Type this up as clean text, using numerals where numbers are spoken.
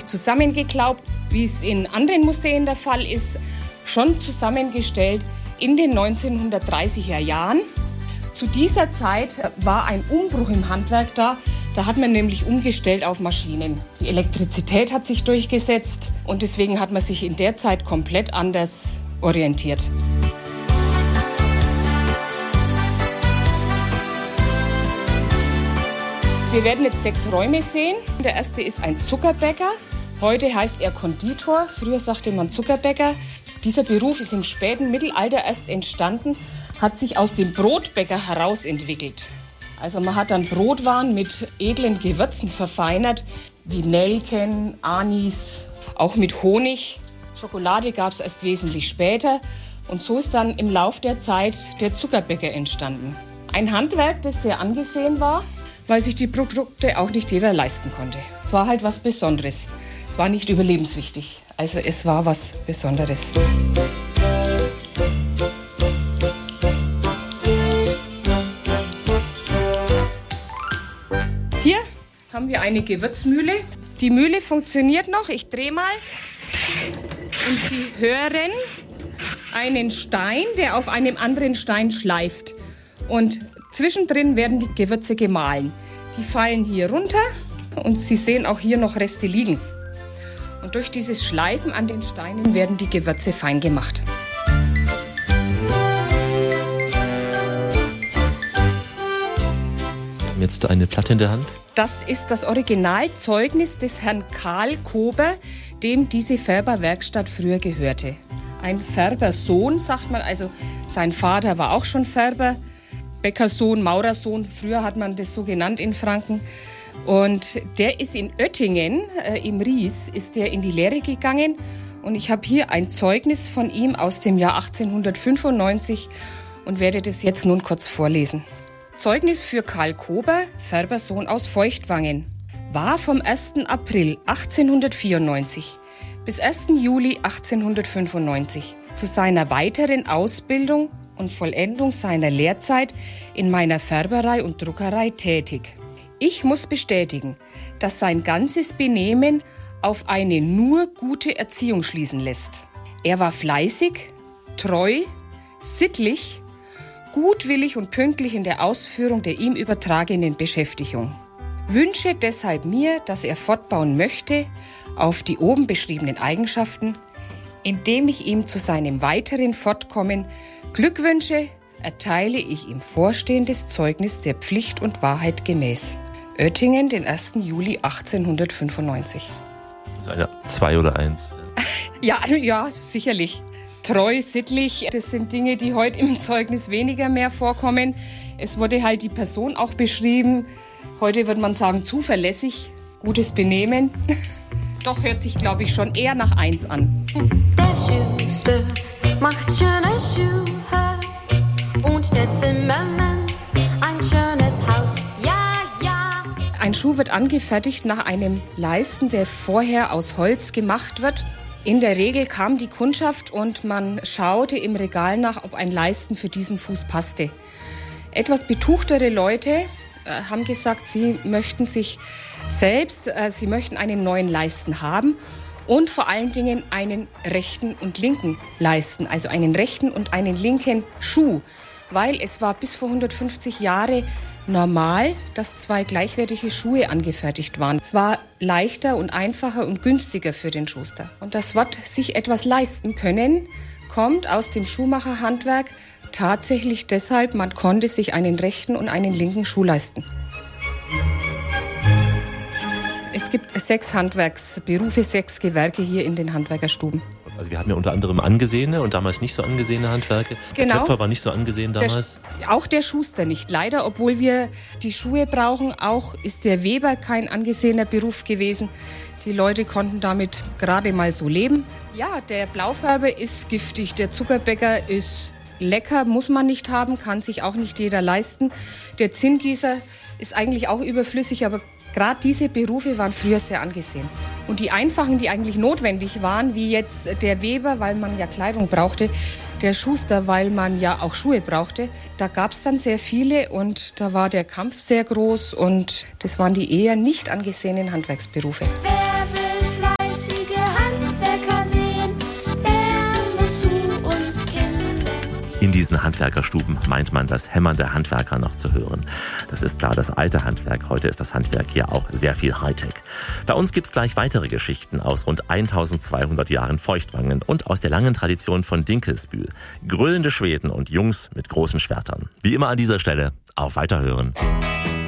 zusammengeklaubt, wie es in anderen Museen der Fall ist, schon zusammengestellt in den 1930er Jahren. Zu dieser Zeit war ein Umbruch im Handwerk da. Da hat man nämlich umgestellt auf Maschinen. Die Elektrizität hat sich durchgesetzt und deswegen hat man sich in der Zeit komplett anders orientiert. Wir werden jetzt 6 Räume sehen. Der erste ist ein Zuckerbäcker. Heute heißt er Konditor. Früher sagte man Zuckerbäcker. Dieser Beruf ist im späten Mittelalter erst entstanden, hat sich aus dem Brotbäcker heraus entwickelt. Also man hat dann Brotwaren mit edlen Gewürzen verfeinert, wie Nelken, Anis, auch mit Honig. Schokolade gab es erst wesentlich später. Und so ist dann im Lauf der Zeit der Zuckerbäcker entstanden. Ein Handwerk, das sehr angesehen war, weil sich die Produkte auch nicht jeder leisten konnte. Es war halt was Besonderes. Es war nicht überlebenswichtig. Also es war was Besonderes. Hier haben wir eine Gewürzmühle. Die Mühle funktioniert noch. Ich drehe mal. Und Sie hören einen Stein, der auf einem anderen Stein schleift. Und zwischendrin werden die Gewürze gemahlen. Die fallen hier runter und Sie sehen auch hier noch Reste liegen. Und durch dieses Schleifen an den Steinen werden die Gewürze fein gemacht. Sie haben jetzt eine Platte in der Hand. Das ist das Originalzeugnis des Herrn Karl Kober, dem diese Färberwerkstatt früher gehörte. Ein Färbersohn, sagt man, also sein Vater war auch schon Färber. Bäckersohn, Maurersohn, früher hat man das so genannt in Franken. Und der ist in Oettingen, im Ries, ist der in die Lehre gegangen. Und ich habe hier ein Zeugnis von ihm aus dem Jahr 1895 und werde das jetzt nun kurz vorlesen. Zeugnis für Karl Kober, Färbersohn aus Feuchtwangen. War vom 1. April 1894 bis 1. Juli 1895 zu seiner weiteren Ausbildung und Vollendung seiner Lehrzeit in meiner Färberei und Druckerei tätig. Ich muss bestätigen, dass sein ganzes Benehmen auf eine nur gute Erziehung schließen lässt. Er war fleißig, treu, sittlich, gutwillig und pünktlich in der Ausführung der ihm übertragenen Beschäftigung. Wünsche deshalb mir, dass er fortbauen möchte auf die oben beschriebenen Eigenschaften, indem ich ihm zu seinem weiteren Fortkommen Glückwünsche erteile ich ihm vorstehendes Zeugnis der Pflicht und Wahrheit gemäß. Oettingen, den 1. Juli 1895. Also eine 2 oder 1? Ja, sicherlich. Treu, sittlich, das sind Dinge, die heute im Zeugnis weniger mehr vorkommen. Es wurde halt die Person auch beschrieben. Heute würde man sagen zuverlässig, gutes Benehmen. Doch hört sich, glaube ich, schon eher nach 1 an. Der Schuster macht schöne Schuhe und der Zimmermann ein schönes Haus. Ja, ja. Ein Schuh wird angefertigt nach einem Leisten, der vorher aus Holz gemacht wird. In der Regel kam die Kundschaft und man schaute im Regal nach, ob ein Leisten für diesen Fuß passte. Etwas betuchtere Leute haben gesagt, sie möchten sie möchten einen neuen Leisten haben und vor allen Dingen einen rechten und linken Leisten, also einen rechten und einen linken Schuh, weil es war bis vor 150 Jahre normal, dass 2 gleichwertige Schuhe angefertigt waren. Es war leichter und einfacher und günstiger für den Schuster. Und das Wort sich etwas leisten können kommt aus dem Schuhmacherhandwerk tatsächlich deshalb, man konnte sich einen rechten und einen linken Schuh leisten. Es gibt 6 Handwerksberufe, 6 Gewerke hier in den Handwerkerstuben. Also wir haben ja unter anderem angesehene und damals nicht so angesehene Handwerke. Genau. Der Töpfer war nicht so angesehen damals. Auch der Schuster nicht, leider. Obwohl wir die Schuhe brauchen, auch ist der Weber kein angesehener Beruf gewesen. Die Leute konnten damit gerade mal so leben. Ja, der Blaufärber ist giftig, der Zuckerbäcker ist lecker, muss man nicht haben, kann sich auch nicht jeder leisten. Der Zinngießer ist eigentlich auch überflüssig, aber gerade diese Berufe waren früher sehr angesehen. Und die einfachen, die eigentlich notwendig waren, wie jetzt der Weber, weil man ja Kleidung brauchte, der Schuster, weil man ja auch Schuhe brauchte, da gab es dann sehr viele und da war der Kampf sehr groß und das waren die eher nicht angesehenen Handwerksberufe. In diesen Handwerkerstuben meint man das Hämmern der Handwerker noch zu hören. Das ist klar das alte Handwerk. Heute ist das Handwerk hier auch sehr viel Hightech. Bei uns gibt's gleich weitere Geschichten aus rund 1200 Jahren Feuchtwangen und aus der langen Tradition von Dinkelsbühl. Grölende Schweden und Jungs mit großen Schwertern. Wie immer an dieser Stelle, auf Weiterhören.